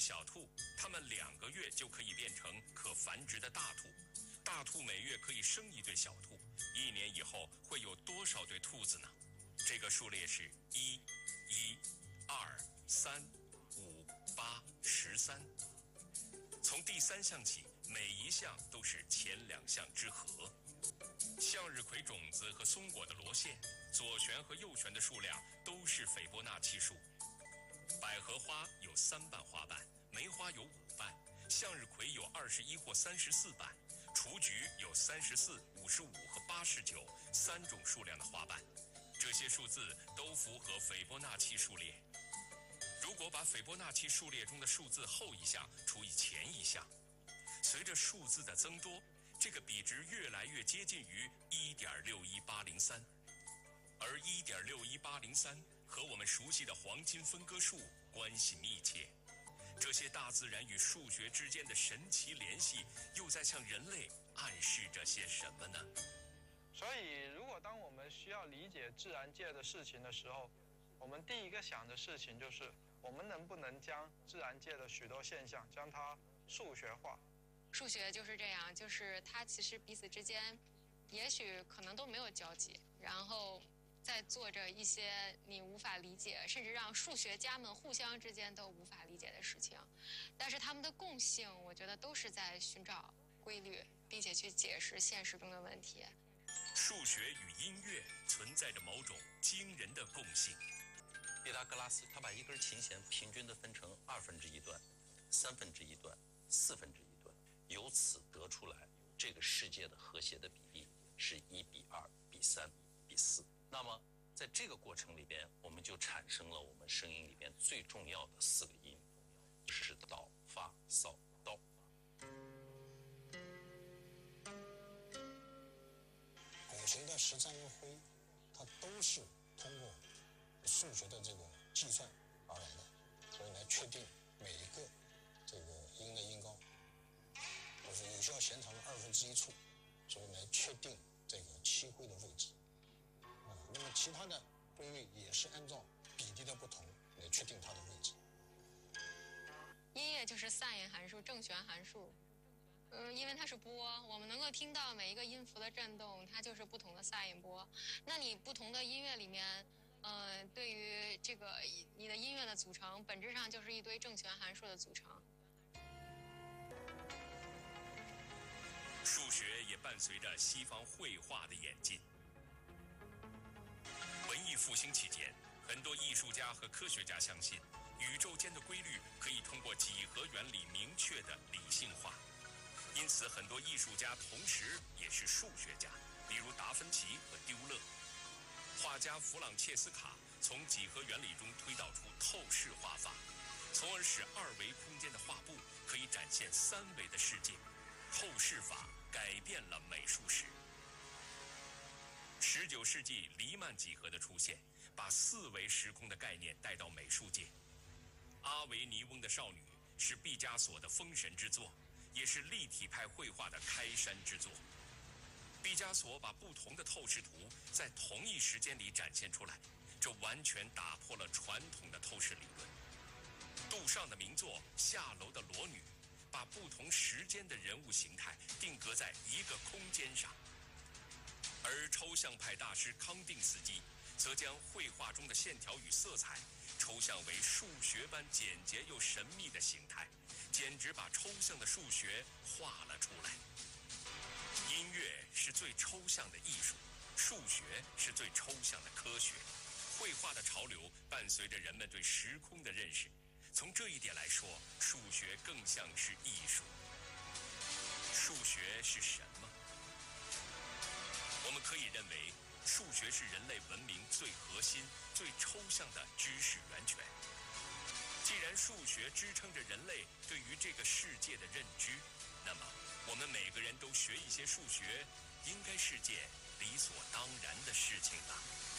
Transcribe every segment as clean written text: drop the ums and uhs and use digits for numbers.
小兔，它们2个月就可以变成可繁殖的大兔。大兔每月可以生1对小兔，1年以后会有多少对兔子呢？这个数列是1、1、2、3、5、8、13。从第3项起，每一项都是前2项之和。向日葵种子和松果的螺线，左旋和右旋的数量都是斐波那契数。百合花有3瓣花瓣，梅花有5瓣，向日葵有21或34瓣，雏菊有34、55和89 3种数量的花瓣。这些数字都符合斐波那契数列。如果把斐波那契数列中的数字后一项除以前一项，随着数字的增多，这个比值越来越接近于 1.61803， 而 1.61803 和我们熟悉的黄金分割数关系密切。这些大自然与数学之间的神奇联系，又在向人类暗示着些什么呢？ 所以，如果当我们需要理解自然界的事情的时候，我们第一个想的事情就是，我们能不能将自然界的许多现象将它数学化？ 数学就是这样，就是它其实彼此之间，也许可能都没有交集，然后在做着一些你无法理解，甚至让数学家们互相之间都无法理解的事情。但是他们的共性，我觉得都是在寻找规律，并且去解释现实中的问题。 数学与音乐存在着某种惊人的共性。 毕达哥拉斯他把一根琴弦平均地分成1/2段、1/3段、1/4段，由此得出来这个世界的和谐的比例是1:2:3:4。那么在这个过程里边，我们就产生了我们声音里边最重要的4个音，是哆、发、嗦、哆。 古琴的13个徽，它都是通过数学的这个计算而来的，所以来确定每一个这个音的音高，就是有效弦长的1/2处，所以来确定这个7徽的位置。那么其他的徽位也是按照比例的不同来确定它的位置。 音乐就是sine函数、正弦函数。因为它是波，我们能够听到每一个音符的震动，它就是不同的sine波。那你不同的音乐里面，对于这个你的音乐的组成，本质上就是一堆正弦函数的组成。 数学也伴随着西方绘画的演进。文艺复兴期间，很多艺术家和科学家相信，宇宙间的规律可以通过几何原理明确的理性化。因此，很多艺术家同时也是数学家，比如达芬奇和丢勒。画家弗朗切斯卡从几何原理中推导出透视画法，从而使2维空间的画布可以展现3维的世界。透视法改变了美术史。19世纪黎曼几何的出现，把4维时空的概念带到美术界。阿维尼翁的少女是毕加索的封神之作，也是立体派绘画的开山之作。毕加索把不同的透视图在同一时间里展现出来，这完全打破了传统的透视理论。杜尚的名作《下楼的裸女》把不同时间的人物形态定格在一个空间上，而抽象派大师康定斯基则将绘画中的线条与色彩抽象为数学般简洁又神秘的形态，简直把抽象的数学画了出来。音乐是最抽象的艺术，数学是最抽象的科学。绘画的潮流伴随着人们对时空的认识，从这一点来说，数学更像是艺术。数学是什么？我们可以认为，数学是人类文明最核心、最抽象的知识源泉。既然数学支撑着人类对于这个世界的认知，那么我们每个人都学一些数学，应该是件理所当然的事情吧。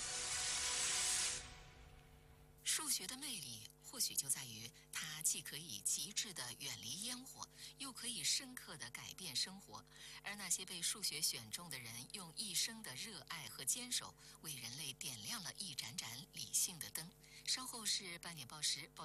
数学的魅力或许就在于它既可以极致地远离烟火，又可以深刻地改变生活。而那些被数学选中的人，用一生的热爱和坚守，为人类点亮了一盏盏理性的灯。稍后是半点报时。